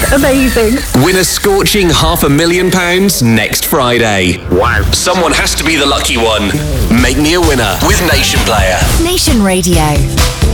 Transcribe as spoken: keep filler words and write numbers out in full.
Amazing. Win a scorching half a million pounds next Friday. Wow. Someone has to be the lucky one. Make me a winner with Nation Player. Nation Radio.